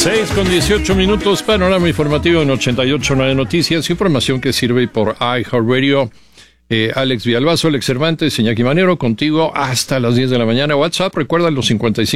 6:18, panorama informativo en 88.9 Noticias, información que sirve por iHeartRadio. Alex Villalbazo, Alex Cervantes, Iñaki Manero, contigo hasta las 10 de la mañana. WhatsApp, recuerda los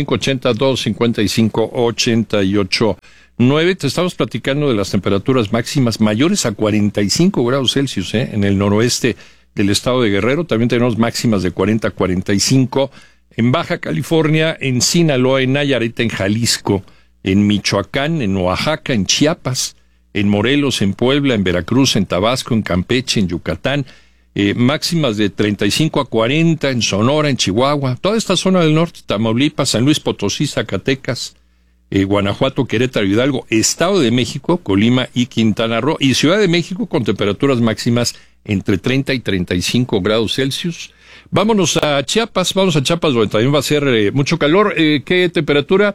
5580-255-88-9. Te estamos platicando de las temperaturas máximas mayores a 45 grados Celsius, en el noroeste del estado de Guerrero. También tenemos máximas de 40 a 45 en Baja California, en Sinaloa, en Nayarit, en Jalisco, en Michoacán, en Oaxaca, en Chiapas, en Morelos, en Puebla, en Veracruz, en Tabasco, en Campeche, en Yucatán, máximas de 35 a 40 en Sonora, en Chihuahua, toda esta zona del norte, Tamaulipas, San Luis Potosí, Zacatecas, Guanajuato, Querétaro, Hidalgo, Estado de México, Colima y Quintana Roo, y Ciudad de México con temperaturas máximas entre 30 y 35 grados Celsius. Vámonos a Chiapas, donde también va a ser mucho calor. ¿Qué temperatura?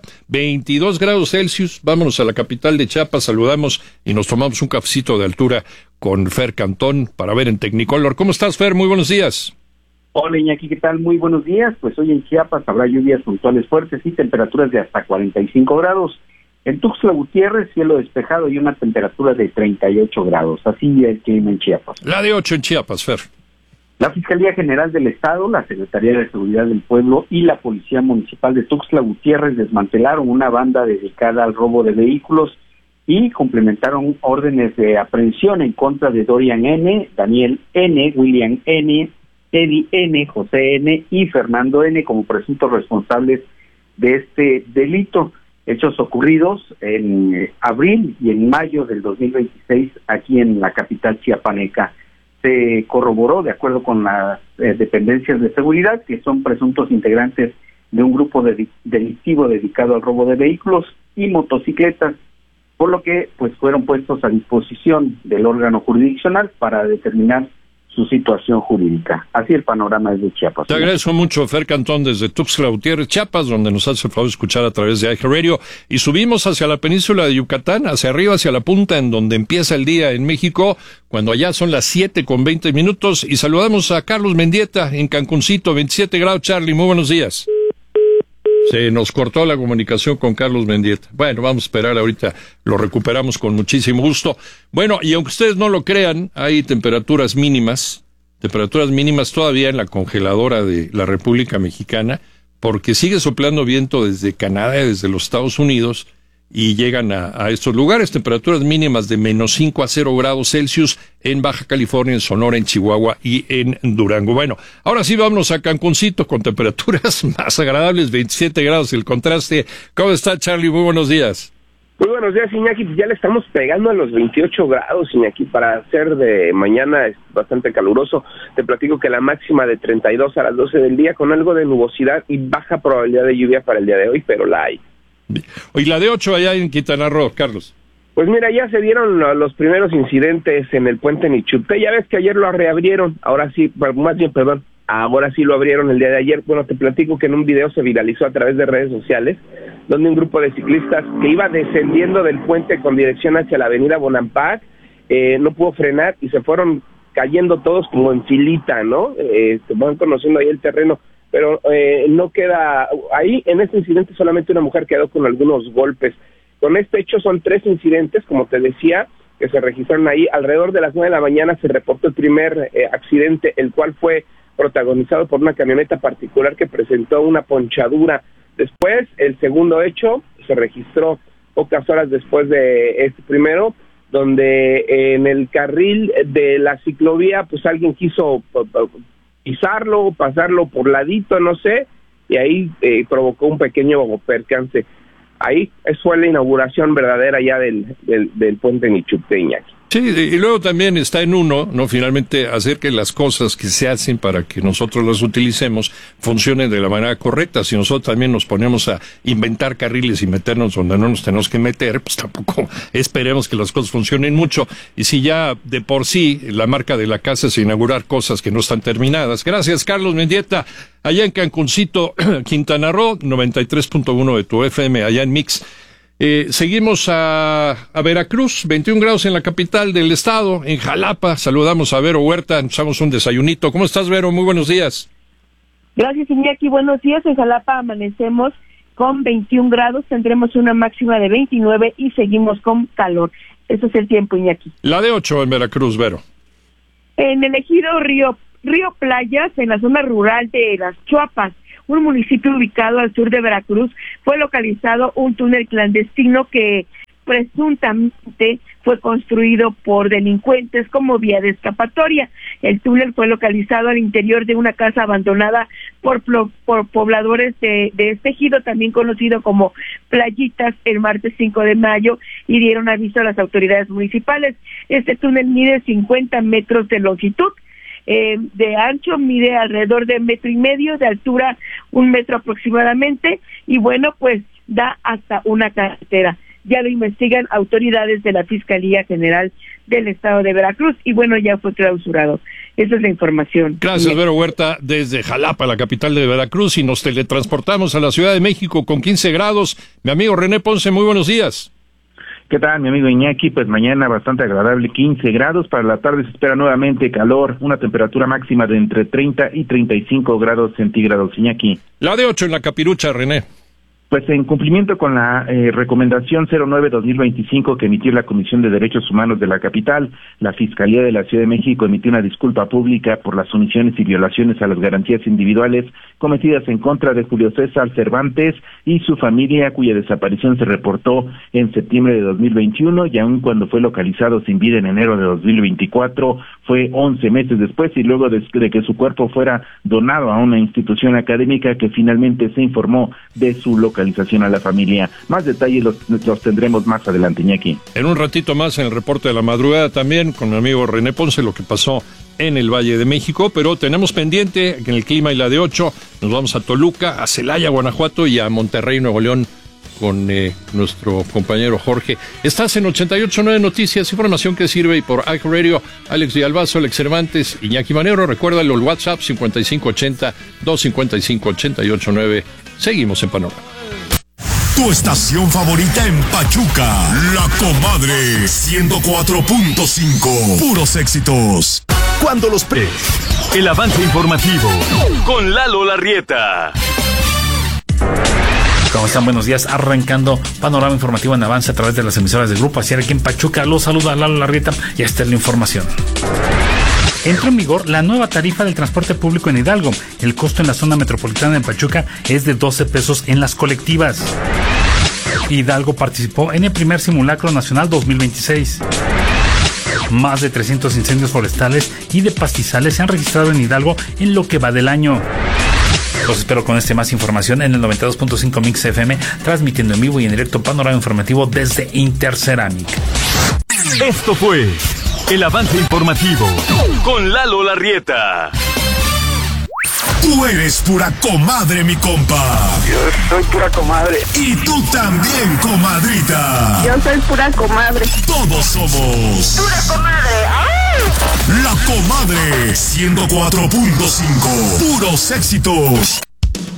22 grados Celsius. Vámonos a la capital de Chiapas, saludamos y nos tomamos un cafecito de altura con Fer Cantón para ver en Technicolor. ¿Cómo estás, Fer? Muy buenos días. Hola, Iñaki, ¿qué tal? Muy buenos días. Pues hoy en Chiapas habrá lluvias puntuales fuertes y temperaturas de hasta 45 grados. En Tuxtla Gutiérrez, cielo despejado y una temperatura de 38 grados. Así es el clima en Chiapas. La de 8 en Chiapas, Fer. La Fiscalía General del Estado, la Secretaría de Seguridad del Pueblo y la Policía Municipal de Tuxtla Gutiérrez desmantelaron una banda dedicada al robo de vehículos y complementaron órdenes de aprehensión en contra de Dorian N., Daniel N., William N., Eddie N., José N. y Fernando N. como presuntos responsables de este delito. Hechos ocurridos en abril y en mayo del 2026 aquí en la capital chiapaneca. Se corroboró, de acuerdo con las dependencias de seguridad, que son presuntos integrantes de un grupo delictivo dedicado al robo de vehículos y motocicletas, por lo que pues fueron puestos a disposición del órgano jurisdiccional para determinar su situación jurídica. Así el panorama es de Chiapas. Te agradezco mucho, Fer Cantón, desde Tuxtla Gutiérrez, Chiapas, donde nos hace el favor de escuchar a través de iHeartRadio. Y subimos hacia la península de Yucatán, hacia arriba, hacia la punta, en donde empieza el día en México, cuando allá son las 7:20. Y saludamos a Carlos Mendieta, en Cancuncito, 27 grados. Charlie, muy buenos días. Se nos cortó la comunicación con Carlos Mendieta. Bueno, vamos a esperar ahorita, lo recuperamos con muchísimo gusto. Bueno, y aunque ustedes no lo crean, hay temperaturas mínimas todavía en la congeladora de la República Mexicana, porque sigue soplando viento desde Canadá y desde los Estados Unidos, y llegan a estos lugares, temperaturas mínimas de -5 a 0 grados Celsius en Baja California, en Sonora, en Chihuahua y en Durango. Bueno, ahora sí vámonos a Cancuncito con temperaturas más agradables, 27 grados el contraste. ¿Cómo está, Charlie? Muy buenos días. Muy buenos días, Iñaki. Ya le estamos pegando a los 28 grados, Iñaki, para hacer de mañana es bastante caluroso. Te platico que la máxima de 32 a las 12 del día, con algo de nubosidad y baja probabilidad de lluvia para el día de hoy, pero la hay. Y la de 8 allá en Quintana Roo, Carlos. Pues mira, ya se dieron los primeros incidentes en el puente Nichupté. Ya ves que ayer lo reabrieron, ahora sí lo abrieron el día de ayer. Bueno, te platico que en un video se viralizó a través de redes sociales, donde un grupo de ciclistas que iba descendiendo del puente con dirección hacia la avenida Bonampak, no pudo frenar y se fueron cayendo todos como en filita, ¿no? Se van conociendo ahí el terreno. Pero no queda ahí. En este incidente solamente una mujer quedó con algunos golpes. Con este hecho son 3 incidentes, como te decía, que se registraron ahí. Alrededor de las 9 de la mañana se reportó el primer accidente, el cual fue protagonizado por una camioneta particular que presentó una ponchadura. Después, el segundo hecho se registró pocas horas después de este primero, donde en el carril de la ciclovía, pues alguien quiso pisarlo, pasarlo por ladito, no sé, y ahí provocó un pequeño percance. Ahí fue la inauguración verdadera ya del puente Nichupté, Iñaki. Sí, y luego también está en uno, ¿no? Finalmente, hacer que las cosas que se hacen para que nosotros las utilicemos funcionen de la manera correcta. Si nosotros también nos ponemos a inventar carriles y meternos donde no nos tenemos que meter, pues tampoco esperemos que las cosas funcionen mucho. Y si ya de por sí la marca de la casa es inaugurar cosas que no están terminadas. Gracias, Carlos Mendieta. Allá en Cancuncito, Quintana Roo, 93.1 de tu FM, allá en Mix. Seguimos a Veracruz, 21 grados en la capital del estado, en Jalapa. Saludamos a Vero Huerta, nos damos un desayunito. ¿Cómo estás, Vero? Muy buenos días. Gracias, Iñaki. Buenos días. En Jalapa amanecemos con 21 grados, tendremos una máxima de 29 y seguimos con calor. Eso es el tiempo, Iñaki. La de 8 en Veracruz, Vero. En el ejido Río Playas, en la zona rural de Las Chuapas, un municipio ubicado al sur de Veracruz, fue localizado un túnel clandestino que presuntamente fue construido por delincuentes como vía de escapatoria. El túnel fue localizado al interior de una casa abandonada por pobladores de este ejido, también conocido como Playitas, el martes 5 de mayo, y dieron aviso a las autoridades municipales. Este túnel mide 50 metros de longitud, de ancho mide alrededor de 1,5 metros, de altura 1 metro aproximadamente, y bueno, pues da hasta una carretera. Ya lo investigan autoridades de la Fiscalía General del Estado de Veracruz y bueno, ya fue clausurado. Esa es la información. Gracias, Vero Huerta, desde Jalapa, la capital de Veracruz, y nos teletransportamos a la Ciudad de México con 15 grados. Mi amigo René Ponce, muy buenos días. ¿Qué tal, mi amigo Iñaki? Pues mañana bastante agradable, 15 grados. Para la tarde se espera nuevamente calor, una temperatura máxima de entre 30 y 35 grados centígrados, Iñaki. La de 8 en la Capirucha, René. Pues en cumplimiento con la recomendación 09-2025 que emitió la Comisión de Derechos Humanos de la capital, la Fiscalía de la Ciudad de México emitió una disculpa pública por las omisiones y violaciones a las garantías individuales cometidas en contra de Julio César Cervantes y su familia, cuya desaparición se reportó en septiembre de 2021 y aun cuando fue localizado sin vida en enero de 2024, fue 11 meses después y luego de que su cuerpo fuera donado a una institución académica que finalmente se informó de su localización a la familia. Más detalles los tendremos más adelante, Iñaki. En un ratito más en el reporte de la madrugada también con mi amigo René Ponce lo que pasó en el Valle de México, pero tenemos pendiente que en el clima y la de 8 nos vamos a Toluca, a Celaya, Guanajuato y a Monterrey, Nuevo León con nuestro compañero Jorge. Estás en 88.9 Noticias, información que sirve, y por iHeartRadio, Alex Villalbazo, Alex Cervantes, Iñaki Manero. Recuérdalo, el WhatsApp 5580-255-889. Seguimos en Panorama. Tu estación favorita en Pachuca, La Comadre 104.5. Puros éxitos. Cuando los el avance informativo con Lalo Larrieta. ¿Cómo están? Buenos días. Arrancando Panorama Informativo en avance a través de las emisoras del Grupo Asier aquí en Pachuca. Los saluda Lalo Larrieta y esta es la información. Entró en vigor la nueva tarifa del transporte público en Hidalgo. El costo en la zona metropolitana de Pachuca es de 12 pesos en las colectivas. Hidalgo participó en el primer simulacro nacional 2026. Más de 300 incendios forestales y de pastizales se han registrado en Hidalgo en lo que va del año. Los espero con más información en el 92.5 Mix FM, transmitiendo en vivo y en directo Panorama Informativo desde Interceramic. Esto fue el avance informativo con Lalo Larrieta. Tú eres pura comadre, mi compa. Yo soy pura comadre. Y tú también, comadrita. Yo soy pura comadre. Todos somos ¡Pura comadre! ¡Ay! La Comadre 104.5. Puros éxitos.